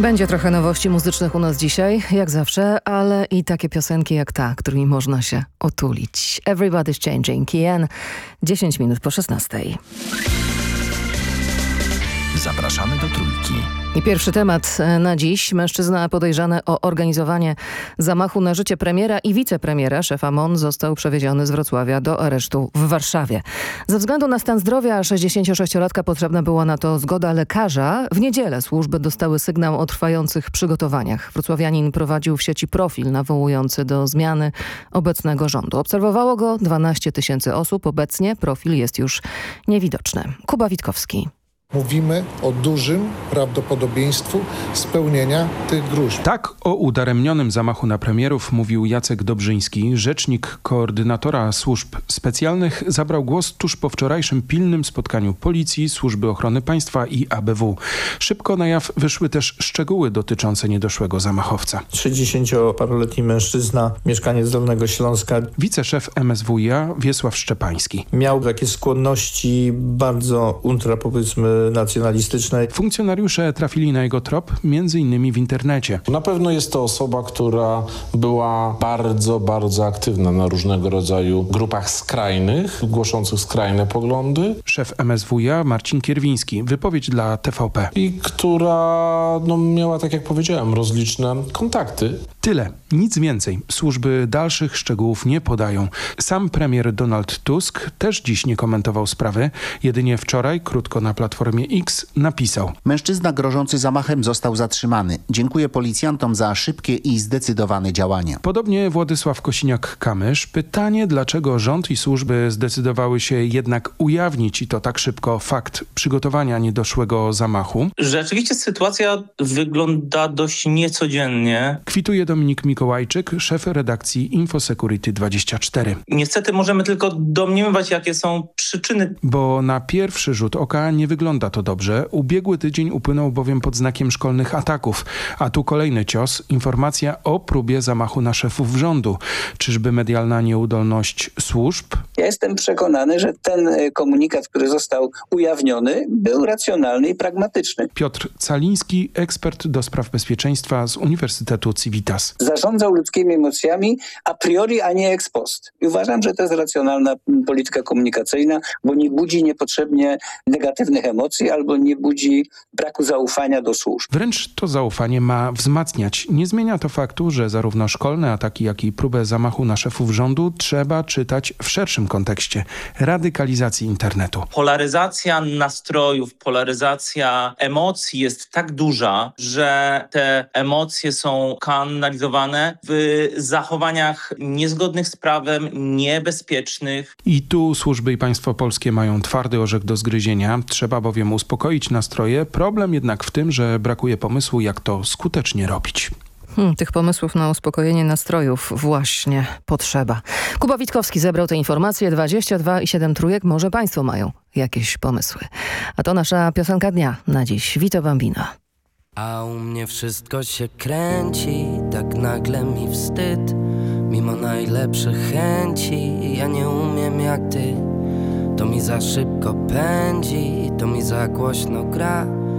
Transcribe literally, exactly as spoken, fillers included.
Będzie trochę nowości muzycznych u nas dzisiaj, jak zawsze, ale i takie piosenki jak ta, którymi można się otulić. Everybody's Changing, Kian, dziesięć minut po szesnastej. Zapraszamy do Trójki. I pierwszy temat na dziś. Mężczyzna podejrzany o organizowanie zamachu na życie premiera i wicepremiera, szefa M O N, został przewieziony z Wrocławia do aresztu w Warszawie. Ze względu na stan zdrowia sześćdziesięciosześciolatka potrzebna była na to zgoda lekarza. W niedzielę służby dostały sygnał o trwających przygotowaniach. Wrocławianin prowadził w sieci profil nawołujący do zmiany obecnego rządu. Obserwowało go dwanaście tysięcy osób. Obecnie profil jest już niewidoczny. Kuba Witkowski. Mówimy o dużym prawdopodobieństwu spełnienia tych gruźb. Tak o udaremnionym zamachu na premierów mówił Jacek Dobrzyński. Rzecznik koordynatora służb specjalnych zabrał głos tuż po wczorajszym pilnym spotkaniu Policji, Służby Ochrony Państwa i A B W. Szybko na jaw wyszły też szczegóły dotyczące niedoszłego zamachowca. trzydziestoparoletni mężczyzna, mieszkaniec z Dolnego Śląska. Wiceszef M S W i A Wiesław Szczepański. Miał takie skłonności bardzo ultra, powiedzmy, nacjonalistycznej. Funkcjonariusze trafili na jego trop między innymi w internecie. Na pewno jest to osoba, która była bardzo, bardzo aktywna na różnego rodzaju grupach skrajnych, głoszących skrajne poglądy. Szef M S W i A Marcin Kierwiński. Wypowiedź dla T V P. I która no, miała, tak jak powiedziałem, rozliczne kontakty. Tyle, nic więcej. Służby dalszych szczegółów nie podają. Sam premier Donald Tusk też dziś nie komentował sprawy. Jedynie wczoraj, krótko na Platformie X, napisał: Mężczyzna grożący zamachem został zatrzymany. Dziękuję policjantom za szybkie i zdecydowane działania. Podobnie Władysław Kosiniak-Kamysz. Pytanie, dlaczego rząd i służby zdecydowały się jednak ujawnić, i to tak szybko, fakt przygotowania niedoszłego zamachu. Rzeczywiście sytuacja wygląda dość niecodziennie. Kwituje Dominik Mikołajczyk, szef redakcji InfoSecurity dwadzieścia cztery. Niestety możemy tylko domniemywać, jakie są przyczyny. Bo na pierwszy rzut oka nie wygląda to dobrze. Ubiegły tydzień upłynął bowiem pod znakiem szkolnych ataków. A tu kolejny cios. Informacja o próbie zamachu na szefów rządu. Czyżby medialna nieudolność służb? Ja jestem przekonany, że ten komunikat, który został ujawniony, był racjonalny i pragmatyczny. Piotr Caliński, ekspert do spraw bezpieczeństwa z Uniwersytetu Civitas. Zarządzał ludzkimi emocjami a priori, a nie ex post. I uważam, że to jest racjonalna polityka komunikacyjna, bo nie budzi niepotrzebnie negatywnych emocji albo nie budzi braku zaufania do służb. Wręcz to zaufanie ma wzmacniać. Nie zmienia to faktu, że zarówno szkolne ataki, jak i próbę zamachu na szefów rządu trzeba czytać w szerszym kontekście radykalizacji internetu. Polaryzacja nastrojów, polaryzacja emocji jest tak duża, że te emocje są kanalizowane w zachowaniach niezgodnych z prawem, niebezpiecznych. I tu służby i państwo polskie mają twardy orzech do zgryzienia. Trzeba bowiem uspokoić nastroje. Problem jednak w tym, że brakuje pomysłu, jak to skutecznie robić. Hmm, tych pomysłów na uspokojenie nastrojów właśnie potrzeba. Kuba Witkowski zebrał te informacje. dwadzieścia dwa i siedem trójek. Może państwo mają jakieś pomysły. A to nasza piosenka dnia na dziś. Vito Bambino. A u mnie wszystko się kręci, tak nagle mi wstyd. Mimo najlepszych chęci, ja nie umiem jak ty. To mi za szybko pędzi, to mi za głośno gra.